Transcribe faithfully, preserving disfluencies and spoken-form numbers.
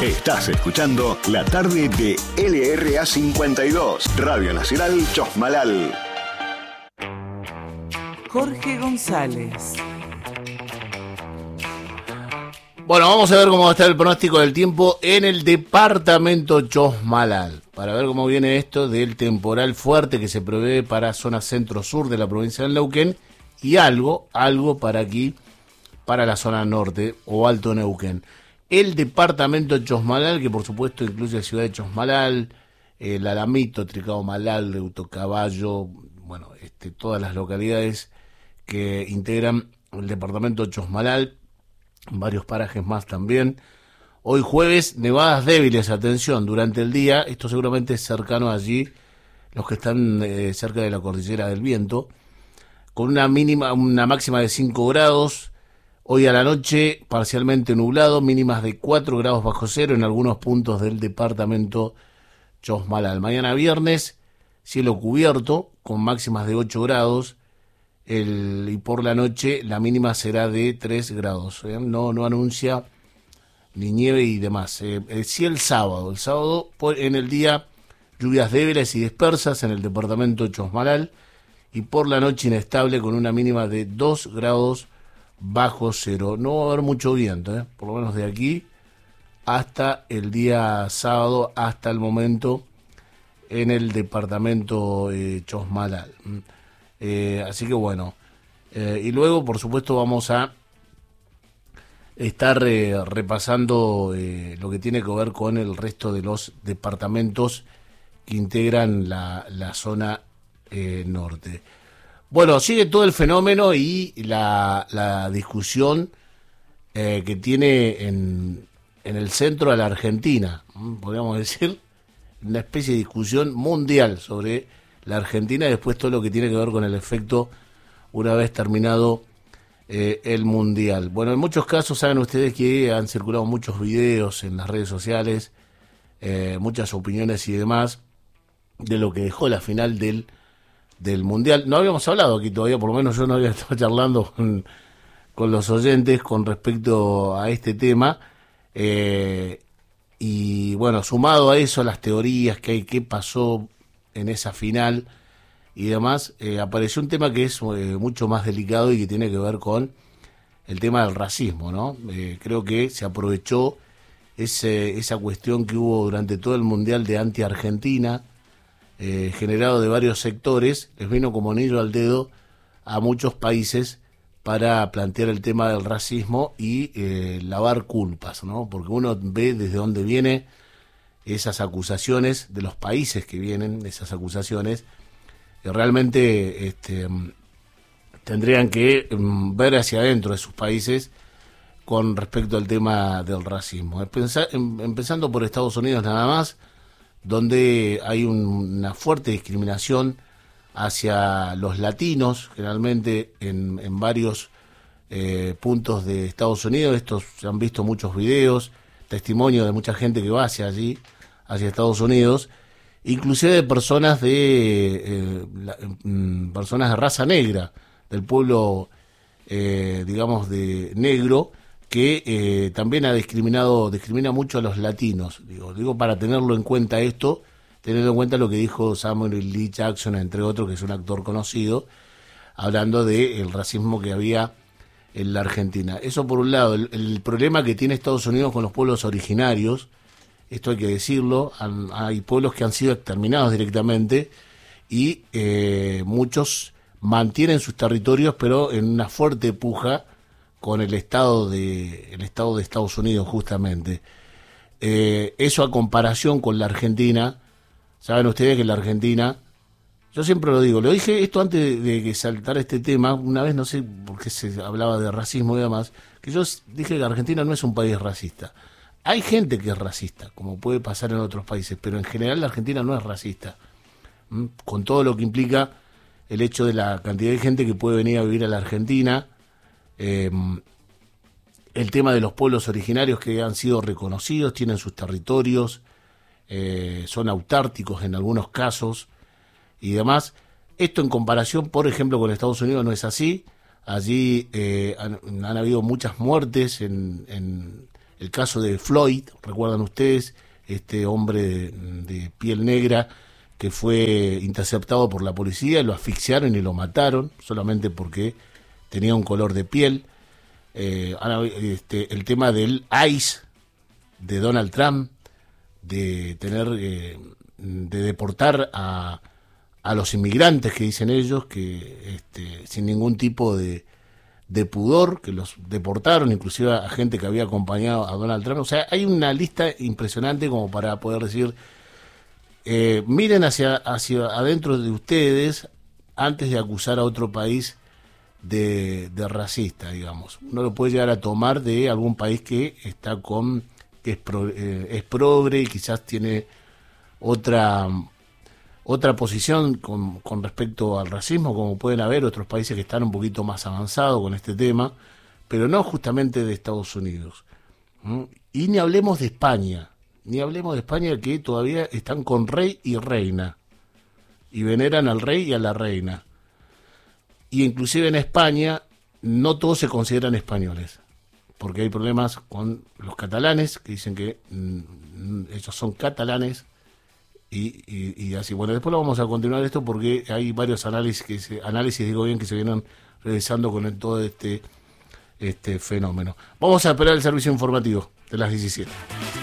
Estás escuchando la tarde de L R A cincuenta y dos, Radio Nacional Chosmalal. Jorge González. Bueno, vamos a ver cómo va a estar el pronóstico del tiempo en el departamento Chosmalal, para ver cómo viene esto del temporal fuerte que se prevé para zona centro-sur de la provincia de Neuquén y algo, algo para aquí, para la zona norte o Alto Neuquén. El departamento Chosmalal, que por supuesto incluye la ciudad de Chosmalal, el Alamito, Tricao-Malal, Leutocaballo, bueno, este, todas las localidades que integran el departamento Chosmalal, varios parajes más también. Hoy jueves, nevadas débiles, atención, durante el día, esto seguramente es cercano allí, los que están eh, cerca de la cordillera del viento, con una mínima, una máxima de cinco grados, hoy a la noche parcialmente nublado, mínimas de cuatro grados bajo cero en algunos puntos del departamento Chosmalal. Mañana viernes, cielo cubierto, con máximas de ocho grados, El, y por la noche la mínima será de tres grados, ¿eh? no, no anuncia ni nieve y demás. Eh, eh, sí el sábado, el sábado por, en el día lluvias débiles y dispersas en el departamento Chosmalal y por la noche inestable con una mínima de dos grados bajo cero. No va a haber mucho viento, ¿eh? por lo menos de aquí hasta el día sábado, hasta el momento en el departamento eh, Chosmalal. Eh, así que bueno, eh, y luego por supuesto vamos a estar eh, repasando eh, lo que tiene que ver con el resto de los departamentos que integran la, la zona eh, norte. Bueno, sigue todo el fenómeno y la, la discusión eh, que tiene en, en el centro de la Argentina, podríamos decir, una especie de discusión mundial sobre la Argentina y después todo lo que tiene que ver con el efecto una vez terminado eh, el Mundial. Bueno, en muchos casos saben ustedes que han circulado muchos videos en las redes sociales, eh, muchas opiniones y demás de lo que dejó la final del, del Mundial. No habíamos hablado aquí todavía, por lo menos yo no había estado charlando con, con los oyentes con respecto a este tema. Eh, y bueno, sumado a eso, las teorías que hay, qué pasó en esa final y demás, eh, apareció un tema que es eh, mucho más delicado y que tiene que ver con el tema del racismo, ¿no? Eh, creo que se aprovechó ese, esa cuestión que hubo durante todo el Mundial de anti-Argentina, eh, generado de varios sectores, les vino como anillo al dedo a muchos países para plantear el tema del racismo y eh, lavar culpas, ¿no? Porque uno ve desde dónde viene esas acusaciones, de los países que vienen esas acusaciones, que realmente este, tendrían que um, ver hacia adentro de sus países con respecto al tema del racismo. Empeza, em, empezando por Estados Unidos nada más, donde hay un, una fuerte discriminación hacia los latinos, generalmente en, en varios eh, puntos de Estados Unidos. Estos se han visto muchos videos, testimonio de mucha gente que va hacia allí, hacia Estados Unidos, inclusive de personas de eh, la, mm, personas de raza negra, del pueblo, eh, digamos, de negro, que eh, también ha discriminado, discrimina mucho a los latinos. Digo, digo para tenerlo en cuenta esto, teniendo en cuenta lo que dijo Samuel L. Jackson, entre otros, que es un actor conocido, hablando del racismo que había en la Argentina. Eso por un lado. El, el problema que tiene Estados Unidos con los pueblos originarios, esto hay que decirlo, han, hay pueblos que han sido exterminados directamente y eh, muchos mantienen sus territorios, pero en una fuerte puja con el Estado de, el Estado de Estados Unidos, justamente. Eh, eso a comparación con la Argentina, saben ustedes que la Argentina, yo siempre lo digo, lo dije esto antes de, de que saltara este tema, una vez no sé por qué se hablaba de racismo y demás, que yo dije que Argentina no es un país racista. Hay gente que es racista, como puede pasar en otros países, pero en general la Argentina no es racista, ¿Mm? con todo lo que implica el hecho de la cantidad de gente que puede venir a vivir a la Argentina, eh, el tema de los pueblos originarios que han sido reconocidos, tienen sus territorios, eh, son autárticos en algunos casos y demás. Esto en comparación, por ejemplo, con Estados Unidos no es así. Allí eh, han, han habido muchas muertes en, en el caso de Floyd, recuerdan ustedes, este hombre de, de piel negra que fue interceptado por la policía, lo asfixiaron y lo mataron solamente porque tenía un color de piel. Eh, este, el tema del ICE, de Donald Trump, de tener, eh, de deportar a, a los inmigrantes, que dicen ellos, que este, sin ningún tipo de, de pudor, que los deportaron, inclusive a gente que había acompañado a Donald Trump. O sea, hay una lista impresionante como para poder decir, eh, miren hacia, hacia adentro de ustedes antes de acusar a otro país de, de racista, digamos. Uno lo puede llegar a tomar de algún país que está con, que es, pro, eh, es progre y quizás tiene otra otra posición con, con respecto al racismo, como pueden haber otros países que están un poquito más avanzados con este tema, pero no justamente de Estados Unidos. ¿Mm? Y ni hablemos de España, ni hablemos de España, que todavía están con rey y reina, y veneran al rey y a la reina. Y inclusive en España no todos se consideran españoles, porque hay problemas con los catalanes, que dicen que mm, ellos son catalanes, y, y, y así. Bueno, después lo vamos a continuar esto porque hay varios análisis, que se, análisis digo bien, que se vienen realizando con el, todo este, este fenómeno. Vamos a esperar el servicio informativo de las diecisiete.